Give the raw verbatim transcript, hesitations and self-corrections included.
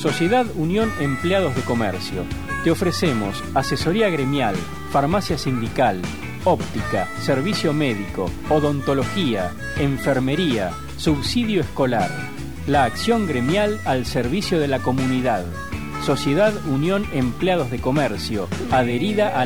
Sociedad Unión Empleados de Comercio. Te ofrecemos asesoría gremial, farmacia sindical, óptica, servicio médico, odontología, enfermería, subsidio escolar. La acción gremial al servicio de la comunidad. Sociedad Unión Empleados de Comercio, adherida a